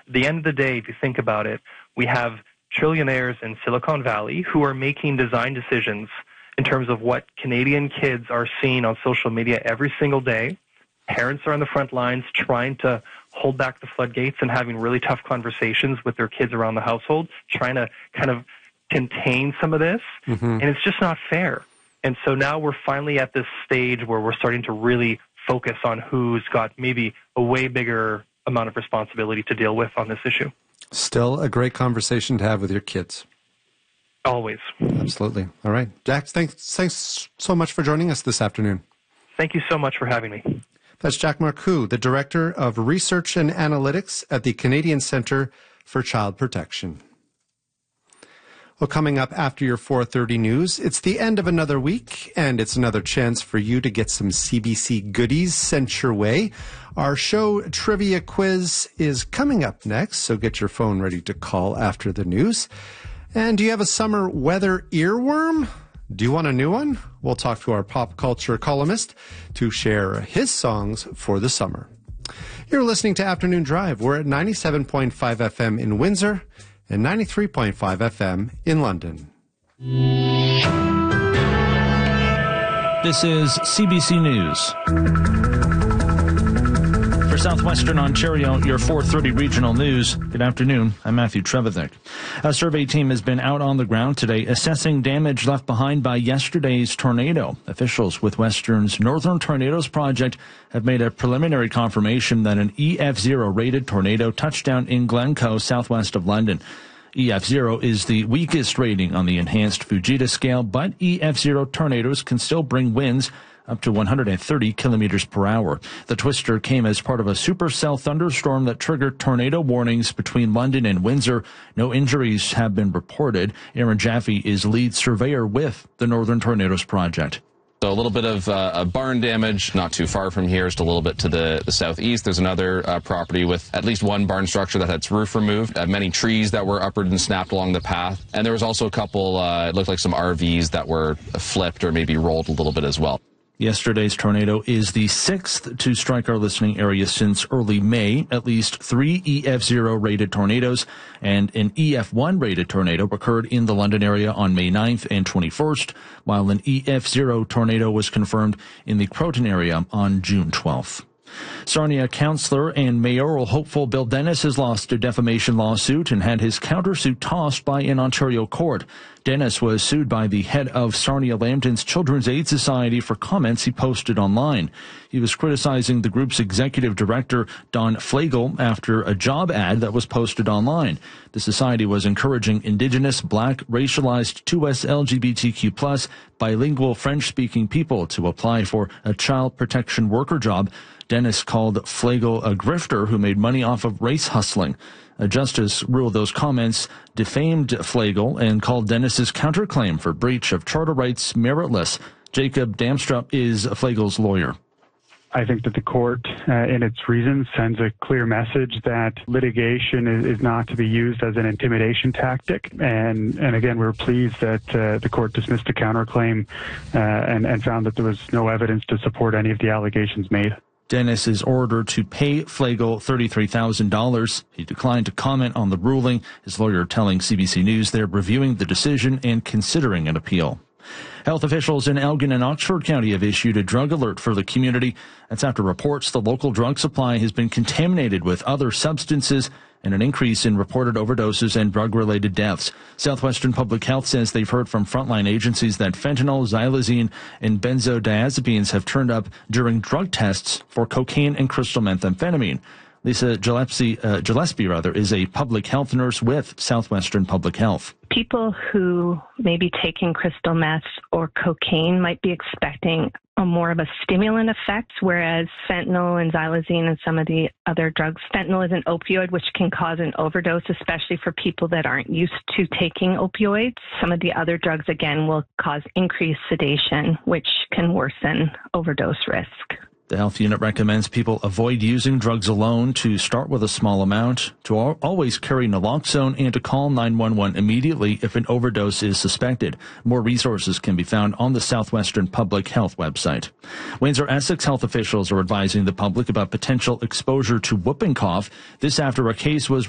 the end of the day, if you think about it, we have trillionaires in Silicon Valley who are making design decisions in terms of what Canadian kids are seeing on social media every single day. Parents are on the front lines trying to hold back the floodgates and having really tough conversations with their kids around the household, trying to kind of contain some of this. And it's just not fair. And so now we're finally at this stage where we're starting to really focus on who's got maybe a way bigger amount of responsibility to deal with on this issue. Still a great conversation to have with your kids. Always. Absolutely. All right. Jack, thanks so much for joining us this afternoon. Thank you so much for having me. That's Jack Marcoux, the Director of Research and Analytics at the Canadian Centre for Child Protection. Well, coming up after your 4:30 news, it's the end of another week, and it's another chance for you to get some CBC goodies sent your way. Our show trivia quiz is coming up next, so get your phone ready to call after the news. And do you have a summer weather earworm? Do you want a new one? We'll talk to our pop culture columnist to share his songs for the summer. You're listening to Afternoon Drive. We're at 97.5 FM in Windsor and 93.5 FM in London. This is CBC News. For Southwestern Ontario, your 4:30 regional news. Good afternoon. I'm Matthew Trevithick. A survey team has been out on the ground today assessing damage left behind by yesterday's tornado. Officials with Western's Northern Tornadoes Project have made a preliminary confirmation that an EF0 rated tornado touched down in Glencoe, southwest of London. EF0 is the weakest rating on the enhanced Fujita scale, but EF0 tornadoes can still bring winds up to 130 kilometers per hour. The twister came as part of a supercell thunderstorm that triggered tornado warnings between London and Windsor. No injuries have been reported. Aaron Jaffe is lead surveyor with the Northern Tornadoes Project. So a little bit of barn damage not too far from here, just a little bit to the southeast. There's another property with at least one barn structure that had its roof removed, many trees that were uprooted and snapped along the path. And there was also a couple, it looked like some RVs that were flipped or maybe rolled a little bit as well. Yesterday's tornado is the sixth to strike our listening area since early May. At least 3 EF0 rated tornadoes and an EF1 rated tornado occurred in the London area on May 9th and 21st, while an EF0 tornado was confirmed in the Croton area on June 12th. Sarnia councillor and mayoral hopeful Bill Dennis has lost a defamation lawsuit and had his countersuit tossed by an Ontario court. Dennis was sued by the head of Sarnia Lambton's Children's Aid Society for comments he posted online. He was criticizing the group's executive director, Don Flegel, after a job ad that was posted online. The society was encouraging Indigenous, Black, racialized 2S LGBTQ+, bilingual French-speaking people to apply for a child protection worker job. Dennis called Flegel a grifter who made money off of race hustling. A justice ruled those comments defamed Flegel and called Dennis's counterclaim for breach of charter rights meritless. Jacob Damstrup is Flegel's lawyer. I think that the court, in its reasons, sends a clear message that litigation is not to be used as an intimidation tactic. And again, we're pleased that the court dismissed the counterclaim and found that there was no evidence to support any of the allegations made. Dennis is ordered to pay Flegel $33,000. He declined to comment on the ruling. His lawyer telling CBC News they're reviewing the decision and considering an appeal. Health officials in Elgin and Oxford County have issued a drug alert for the community. That's after reports the local drug supply has been contaminated with other substances and an increase in reported overdoses and drug-related deaths. Southwestern Public Health says they've heard from frontline agencies that fentanyl, xylazine, and benzodiazepines have turned up during drug tests for cocaine and crystal methamphetamine. Lisa Gillespie is a public health nurse with Southwestern Public Health. People who may be taking crystal meth or cocaine might be expecting more of a stimulant effect, whereas fentanyl and xylazine and some of the other drugs, fentanyl is an opioid which can cause an overdose, especially for people that aren't used to taking opioids. Some of the other drugs, again, will cause increased sedation, which can worsen overdose risk. The health unit recommends people avoid using drugs alone, to start with a small amount, to always carry naloxone, and to call 911 immediately if an overdose is suspected. More resources can be found on the Southwestern Public Health website. Windsor-Essex health officials are advising the public about potential exposure to whooping cough. This after a case was